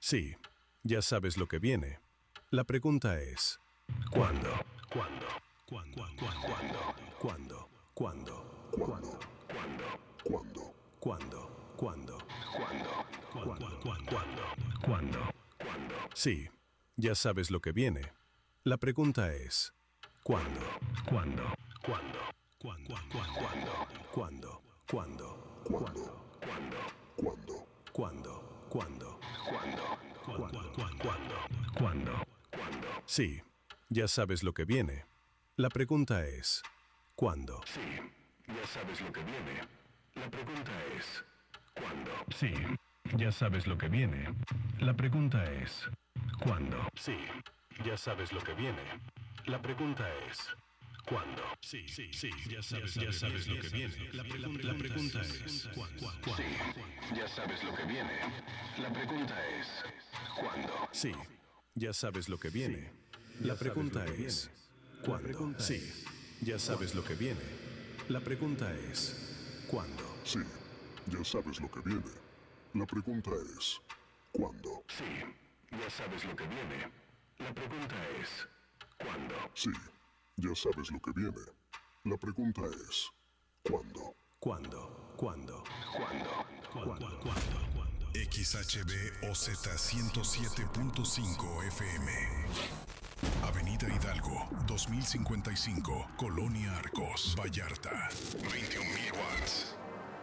Sí, ya sabes lo que viene. La pregunta es, ¿cuándo? ¿Cuándo? ¿Cuándo? ¿Cuándo? ¿Cuándo? ¿Cuándo? ¿Cuándo? ¿Cuándo? ¿Cuándo? ¿Cuándo? ¿Cuándo? ¿Cuándo? ¿Cuándo? ¿Cuándo? Sí, ya sabes lo que viene. La pregunta es, ¿cuándo? ¿Cuándo? ¿Cuándo? ¿Cuándo? ¿Cuándo? ¿Cuándo? ¿Cuándo? ¿Cuándo? ¿Cuándo? ¿Cuándo? ¿Cuándo? ¿Cuándo? ¿Cuándo? ¿Cuándo? Sí, ya sabes lo que viene. La pregunta es, ¿cuándo? Sí, ya sabes lo que viene. La pregunta es, ¿cuándo? Sí, ya sabes lo que viene. La pregunta es, ¿cuándo? Sí, ya sabes lo que viene. La pregunta es, ¿cuándo? Sí, ya sabes lo que viene. La pregunta es, ¿cuándo? Sí, ya sabes lo que viene. La pregunta es, ¿cuándo? Sí, ya sabes lo que viene. La pregunta es, ¿cuándo? Sí, ya sabes lo que viene. La pregunta es, ¿cuándo? Sí, ya sabes lo que viene. La pregunta es, ¿cuándo? Sí, ya sabes lo que viene. La pregunta es, ¿cuándo? Sí, ya sabes lo que viene. La pregunta es, ¿cuándo? ¿Cuándo? ¿Cuándo? ¿Cuándo? ¿Cuándo? XHB OZ 107.5 FM. Avenida Hidalgo, 2055, Colonia Arcos, Vallarta. 21.000 watts.